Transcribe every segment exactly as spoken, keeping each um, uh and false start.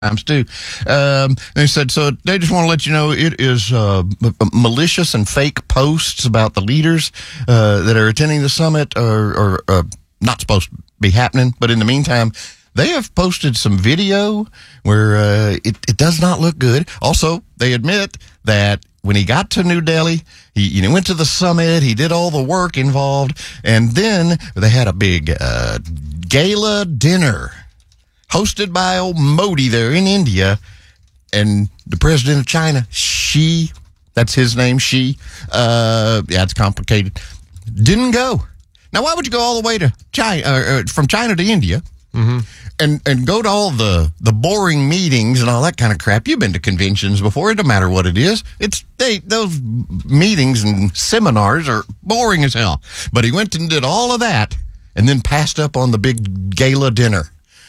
times too. Um, they said, so they just want to let you know it is uh, m- malicious and fake posts about the leaders uh, that are attending the summit are, are uh, not supposed to be happening. But in the meantime, they have posted some video where uh, it, it does not look good. Also, they admit that when he got to New Delhi, he you know, went to the summit, he did all the work involved, and then they had a big uh, gala dinner hosted by old Modi there in India, and the president of China, Xi, that's his name, Xi, uh, yeah, it's complicated, didn't go. Now, why would you go all the way to China, uh, from China to India, mm-hmm. and, and go to all the, the boring meetings and all that kind of crap? You've been to conventions before. It doesn't matter what it is. It's they those meetings and seminars are boring as hell. But he went and did all of that and then passed up on the big gala dinner.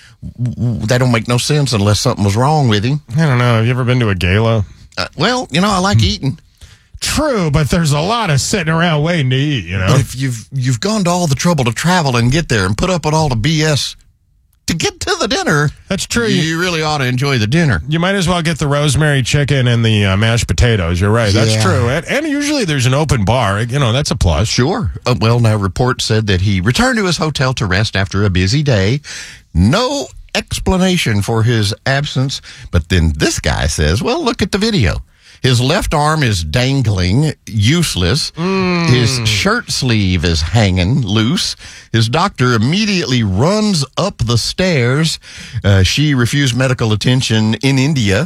That don't make no sense unless something was wrong with him. I don't know. Have you ever been to a gala? Uh, well, you know, I like eating. True, but there's a lot of sitting around waiting to eat, you know? But if you've you've gone to all the trouble to travel and get there and put up with all the B S to get to the dinner, that's true. You, you really ought to enjoy the dinner. You might as well get the rosemary chicken and the uh, mashed potatoes. You're right. That's Yeah. true. And, and usually there's an open bar. You know, that's a plus. Sure. Uh, well, now, reports said that he returned to his hotel to rest after a busy day. No explanation for his absence. But then this guy says, well, look at the video. His left arm is dangling, useless. Mm. His shirt sleeve is hanging loose. His doctor immediately runs up the stairs. Uh, she refused medical attention in India,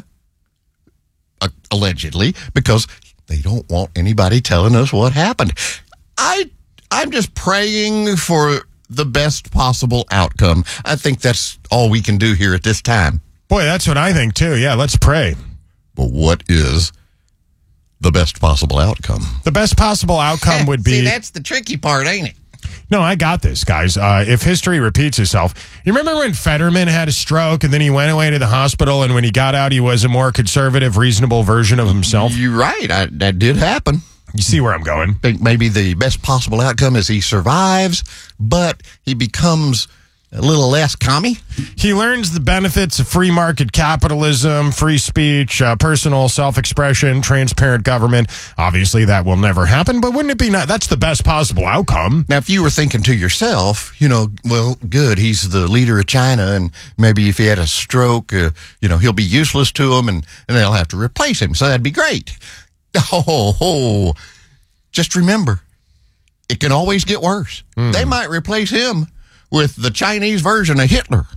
uh, allegedly, because they don't want anybody telling us what happened. I, I'm just praying for the best possible outcome. I think that's all we can do here at this time. Boy, that's what I think, too. Yeah, let's pray. But what is the best possible outcome? The best possible outcome would be... See, that's the tricky part, ain't it? No, I got this, guys. Uh, if history repeats itself, you remember when Fetterman had a stroke and then he went away to the hospital, and when he got out, he was a more conservative, reasonable version of himself? You're right. I, that did happen. You see where I'm going? I think maybe the best possible outcome is he survives, but he becomes a little less commie. He learns the benefits of free market capitalism, free speech, uh, personal self-expression, transparent government. Obviously, that will never happen, but wouldn't it be nice? That's the best possible outcome. Now, if you were thinking to yourself, you know, well, good, he's the leader of China, and maybe if he had a stroke, uh, you know, he'll be useless to them, and, and they'll have to replace him, so that'd be great. Oh, oh, just remember, it can always get worse. Mm. They might replace him with the Chinese version of Hitler.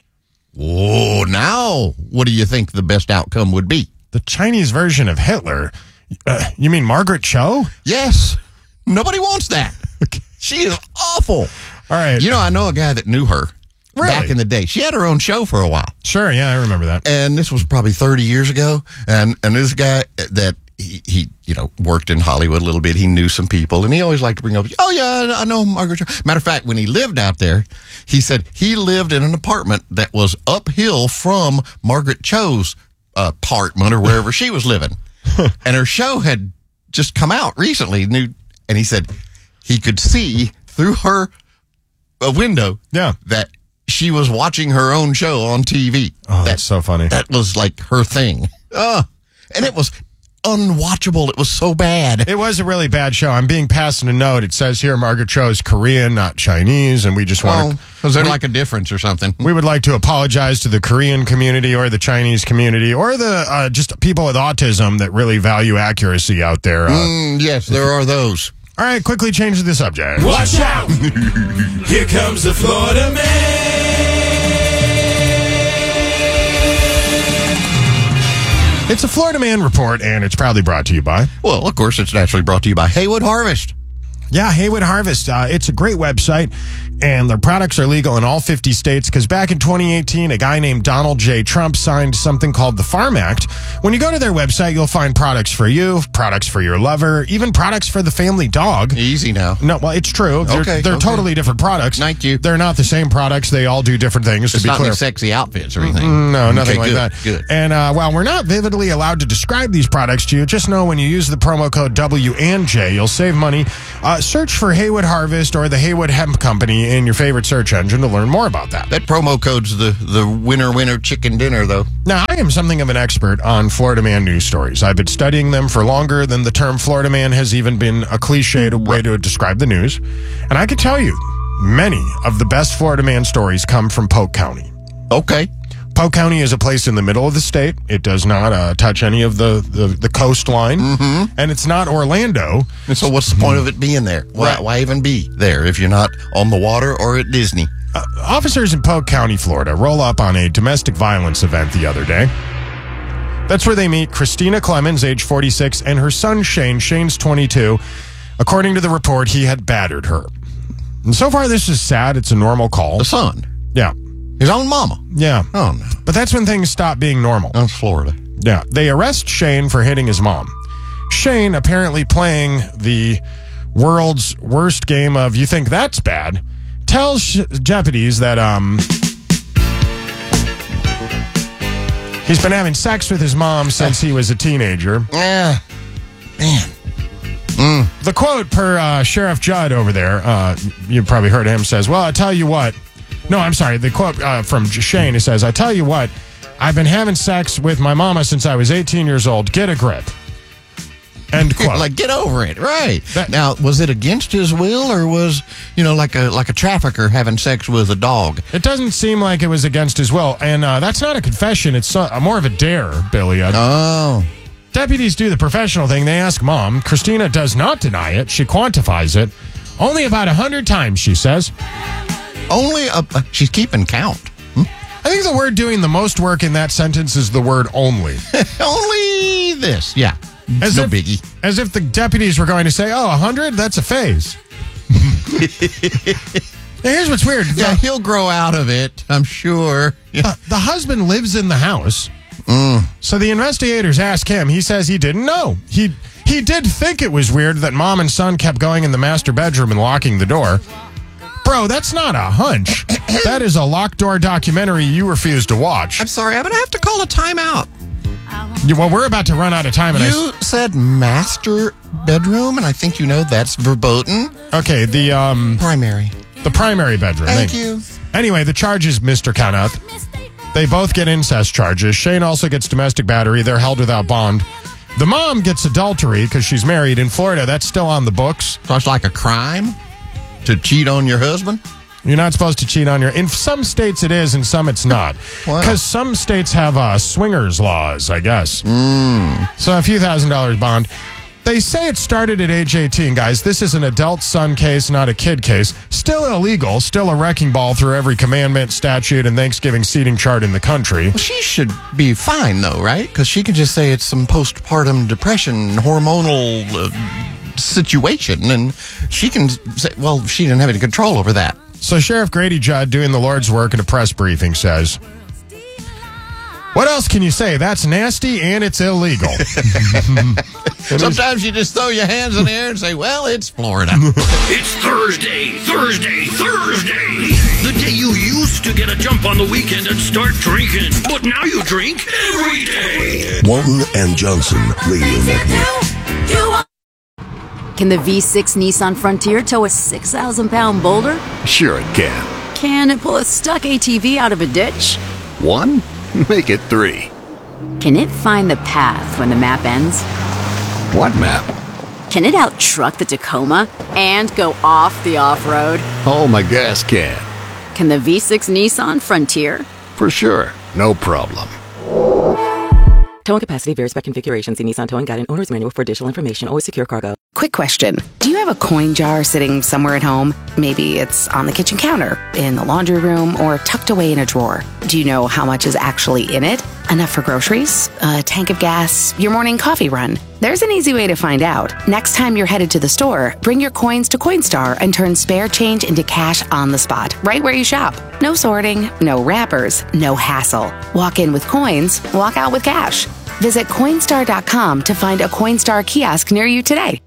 Oh, now, what do you think the best outcome would be? The Chinese version of Hitler? Uh, you mean Margaret Cho? Yes. Nobody wants that. She is awful. All right. You know, I know a guy that knew her really? back in the day. She had her own show for a while. Sure, yeah, I remember that. And this was probably thirty years ago. And, and this guy that... He, he, you know, worked in Hollywood a little bit. He knew some people, and he always liked to bring up, oh, yeah, I know Margaret Cho. Matter of fact, when he lived out there, he said he lived in an apartment that was uphill from Margaret Cho's uh, apartment or wherever she was living. And her show had just come out recently. New, and he said he could see through her uh, window yeah. that she was watching her own show on T V. Oh, that, that's so funny. That was like her thing. Uh, and it was unwatchable. It was so bad. It was a really bad show. I'm being passed a note. It says here Margaret Cho is Korean, not Chinese, and we just want to... Oh, is there like a difference or something? We would like to apologize to the Korean community or the Chinese community or the uh, just people with autism that really value accuracy out there. Uh, mm, yes, there are those. All right, quickly change the subject. Watch out! Here comes the Florida man. It's a Florida Man report, and it's proudly brought to you by... Well, of course, it's naturally brought to you by Haywood Harvest. Yeah, Haywood Harvest. Uh, it's a great website, and their products are legal in all fifty states, because back in twenty eighteen, a guy named Donald J. Trump signed something called the Farm Act. When you go to their website, you'll find products for you, products for your lover, even products for the family dog. Easy now. No, well, it's true. They're, okay, they're okay. totally different products. Thank you. They're not the same products. They all do different things, it's to be not clear. Like sexy outfits or anything. Mm, no, nothing okay, like good, that. Good. And uh, while we're not vividly allowed to describe these products to you, just know when you use the promo code W and J, you'll save money. Uh, Uh, search for Haywood Harvest or the Haywood Hemp Company in your favorite search engine to learn more about that. That promo code's the, the winner, winner chicken dinner, though. Now, I am something of an expert on Florida Man news stories. I've been studying them for longer than the term Florida Man has even been a cliched way to describe the news. And I can tell you, many of the best Florida Man stories come from Polk County. Okay. Polk County is a place in the middle of the state. It does not uh, touch any of the, the, the coastline. Mm-hmm. And it's not Orlando. And so what's the point of it being there? Why, Right. why even be there if you're not on the water or at Disney? Uh, officers in Polk County, Florida, roll up on a domestic violence event the other day. That's where they meet Christina Clemens, age forty-six, and her son Shane. Shane's twenty-two. According to the report, he had battered her. And so far, this is sad. It's a normal call. The son. Yeah. His own mama. Yeah. Oh, no. But that's when things stop being normal. That's Florida. Yeah. They arrest Shane for hitting his mom. Shane, apparently playing the world's worst game of You Think That's Bad, tells sh- deputies that um he's been having sex with his mom since he was a teenager. Yeah. Man. The quote per uh, Sheriff Judd over there, uh, you probably heard him, says, well, I tell you what. No, I'm sorry. The quote uh, from Shane, it says, I tell you what, I've been having sex with my mama since I was eighteen years old. Get a grip. End quote. Like, get over it. Right. That- now, was it against his will or was, you know, like a like a trafficker having sex with a dog? It doesn't seem like it was against his will. And uh, that's not a confession. It's uh, more of a dare, Billy. Uh, Oh. Deputies do the professional thing. They ask mom. Christina does not deny it. She quantifies it. Only about a hundred times, she says. Only a, uh, she's keeping count. I think the word doing the most work in that sentence is the word only. Only this. Yeah. As no if, biggie. As if the deputies were going to say, oh, a hundred? That's a phase. Now, here's what's weird. Yeah, The, he'll grow out of it, I'm sure. Yeah. uh, the husband lives in the house. So the investigators ask him. He says he didn't know. He he did think it was weird that mom and son kept going in the master bedroom and locking the door. Bro, that's not a hunch. That is a locked door documentary you refuse to watch. I'm sorry, I'm going to have to call a timeout. You- Well, we're about to run out of time. And I, You said master bedroom, and I think you know that's verboten. okay, the um Primary. the primary bedroom. Thank They- you. Anyway, the charges, Mister Kenneth. They both get incest charges. Shane also gets domestic battery. They're held without bond. The mom gets adultery because she's married. In Florida, that's still on the books. So it's like a crime to cheat on your husband? You're not supposed to cheat on your... In some states it is, and some it's not. Wow. Because some states have uh, swingers laws, I guess. Mm. So a few thousand dollars bond. They say it started at age eighteen, guys. This is an adult son case, not a kid case. Still illegal. Still a wrecking ball through every commandment, statute, and Thanksgiving seating chart in the country. Well, she should be fine, though, right? Because she can just say it's some postpartum depression, hormonal uh, situation, and she can say, well, she didn't have any control over that. So Sheriff Grady Judd, doing the Lord's work at a press briefing, says, what else can you say? That's nasty and it's illegal. Sometimes you just throw your hands in the air and say, well, it's Florida. It's Thursday, Thursday, Thursday. The day you used to get a jump on the weekend and start drinking. But now you drink every day. Walton and Johnson Radio Network. Can the V six Nissan Frontier tow a six thousand pound boulder? Sure it can. Can it pull a stuck A T V out of a ditch? One? Make it three. Can it find the path when the map ends? What map? Can it out-truck the Tacoma and go off the off-road? Oh, my gas can. Can the V six Nissan Frontier? For sure. No problem. Towing capacity varies by configuration. See Nissan Towing Guide and Owner's Manual for additional information. Always secure cargo. Quick question. Do you have a coin jar sitting somewhere at home? Maybe it's on the kitchen counter, in the laundry room, or tucked away in a drawer. Do you know how much is actually in it? Enough for groceries? A tank of gas? Your morning coffee run? There's an easy way to find out. Next time you're headed to the store, bring your coins to Coinstar and turn spare change into cash on the spot, right where you shop. No sorting, no wrappers, no hassle. Walk in with coins, walk out with cash. Visit Coinstar dot com to find a Coinstar kiosk near you today.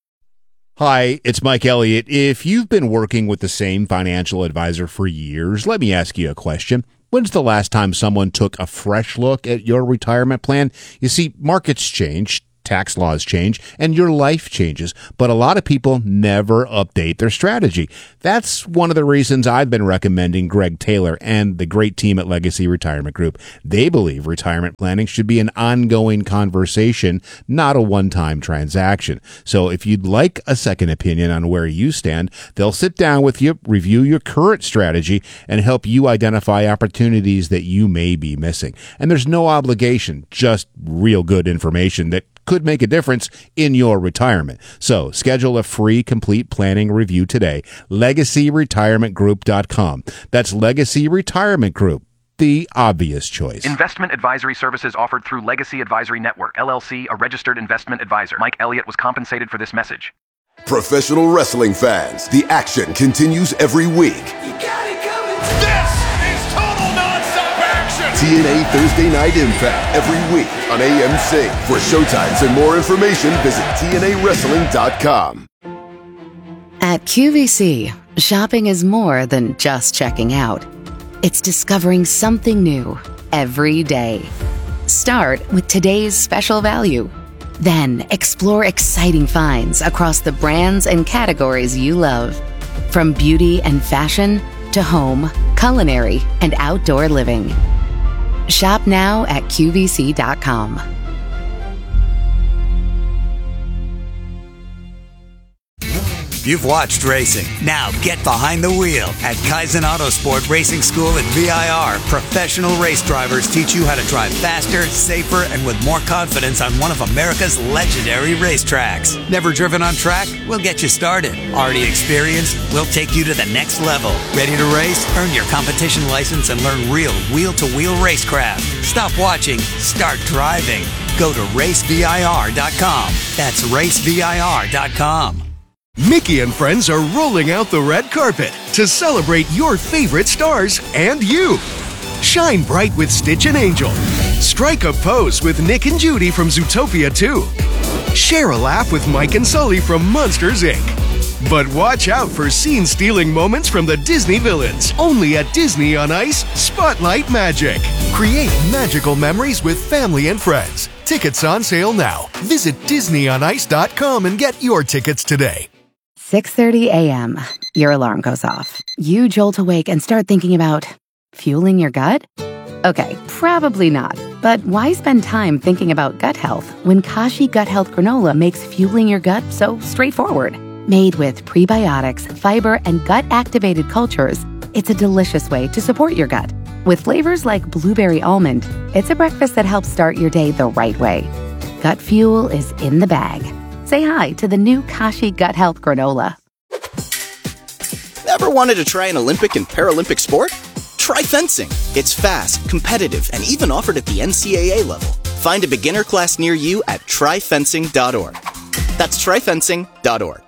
Hi, it's Mike Elliott. If you've been working with the same financial advisor for years, let me ask you a question. When's the last time someone took a fresh look at your retirement plan? You see, markets change. tax laws change, and your life changes. But a lot of people never update their strategy. That's one of the reasons I've been recommending Greg Taylor and the great team at Legacy Retirement Group. They believe retirement planning should be an ongoing conversation, not a one-time transaction. So if you'd like a second opinion on where you stand, they'll sit down with you, review your current strategy, and help you identify opportunities that you may be missing. And there's no obligation, just real good information that could make a difference in your retirement. So schedule a free complete planning review today. legacy retirement group dot com. That's Legacy Retirement Group, the obvious choice. Investment advisory services offered through Legacy Advisory Network, L L C, a registered investment advisor. Mike Elliott was compensated for this message. Professional wrestling fans, the action continues every week. You got it coming. This is total nonstop action. T N A Thursday Night Impact every week on A M C. For showtimes and more information, visit T N A wrestling dot com. At Q V C, shopping is more than just checking out. It's discovering something new every day. Start with today's special value. Then explore exciting finds across the brands and categories you love. From beauty and fashion to home, culinary, and outdoor living. Shop now at Q V C dot com. You've watched racing. Now get behind the wheel at Kaizen Autosport Racing School at V I R. Professional race drivers teach you how to drive faster, safer, and with more confidence on one of America's legendary racetracks. Never driven on track? We'll get you started. Already experienced? We'll take you to the next level. Ready to race? Earn your competition license and learn real wheel-to-wheel racecraft. Stop watching. Start driving. Go to race V I R dot com. That's race V I R dot com. Mickey and friends are rolling out the red carpet to celebrate your favorite stars and you. Shine bright with Stitch and Angel. Strike a pose with Nick and Judy from Zootopia two. Share a laugh with Mike and Sully from Monsters, Incorporated. But watch out for scene-stealing moments from the Disney villains. Only at Disney on Ice, Spotlight Magic. Create magical memories with family and friends. Tickets on sale now. Visit Disney on Ice dot com and get your tickets today. six thirty a.m. Your alarm goes off. You jolt awake and start thinking about fueling your gut? Okay, probably not. But why spend time thinking about gut health when Kashi Gut Health Granola makes fueling your gut so straightforward? Made with prebiotics, fiber, and gut-activated cultures, it's a delicious way to support your gut. With flavors like blueberry almond, it's a breakfast that helps start your day the right way. Gut fuel is in the bag. Say hi to the new Kashi Gut Health Granola. Ever wanted to try an Olympic and Paralympic sport? Try fencing. It's fast, competitive, and even offered at the N C double A level. Find a beginner class near you at try fencing dot org. That's try fencing dot org.